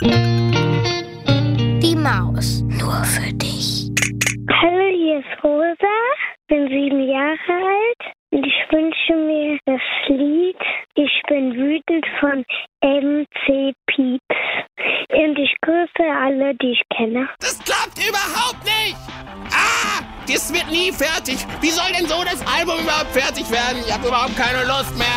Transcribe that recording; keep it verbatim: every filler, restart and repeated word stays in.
Die Maus. Nur für dich. Hallo, hier ist Rosa. Bin sieben Jahre alt. Und ich wünsche mir das Lied Ich bin wütend von M C Pieps. Und ich grüße alle, die ich kenne. Das klappt überhaupt nicht! Ah! Das wird nie fertig. Wie soll denn so das Album überhaupt fertig werden? Ich habe überhaupt keine Lust mehr.